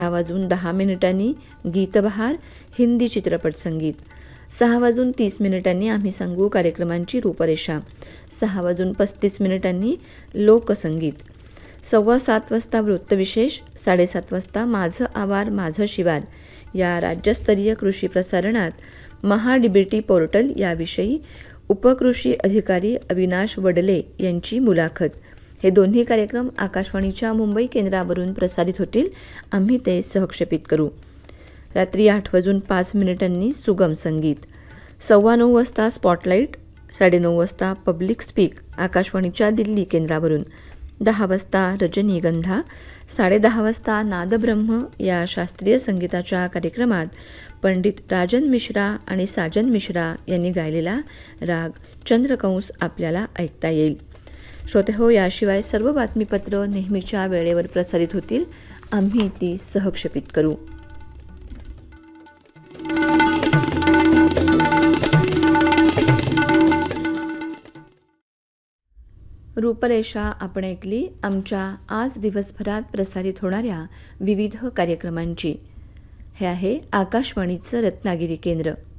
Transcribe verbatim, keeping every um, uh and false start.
सहा वाजून दहा मिनिटांनी गीतबहार हिंदी चित्रपट संगीत, सहा वाजून तीस मिनिटांनी आम्ही सांगू कार्यक्रमांची रूपरेषा, सहा वाजून पस्तीस मिनिटांनी लोकसंगीत, सव्वा सात वाजता वृत्तविशेष, साडेसात वाजता माझं आवार माझं शिवार या राज्यस्तरीय कृषी प्रसारणात महा डी बी टी पोर्टल याविषयी उपकृषी अधिकारी अविनाश वडले यांची मुलाखत. हे दोन्ही कार्यक्रम आकाशवाणीच्या मुंबई केंद्रावरून प्रसारित होतील. आम्ही ते सहक्षेपित करू. रात्री आठ वाजून पाच मिनिटांनी सुगम संगीत, सव्वा नऊ वाजता स्पॉटलाईट, साडेनऊ वाजता पब्लिक स्पीक आकाशवाणीच्या दिल्ली केंद्रावरून, दहा वाजता रजनीगंधा, साडेदहा वाजता नादब्रह्म या शास्त्रीय संगीताच्या कार्यक्रमात पंडित राजन मिश्रा आणि साजन मिश्रा यांनी गायलेला राग चंद्रकंस आपल्याला ऐकता येईल. श्रोते हो, याशिवाय सर्व बातमीपत्र नेहमीच्या वेळेवर प्रसारित होतील. आम्ही ती सहक्षेपित करू. रूपरेषा आपण ऐकली आमच्या आज दिवसभरात प्रसारित होणाऱ्या विविध कार्यक्रमांची. हे आहे आकाशवाणीचं रत्नागिरी केंद्र.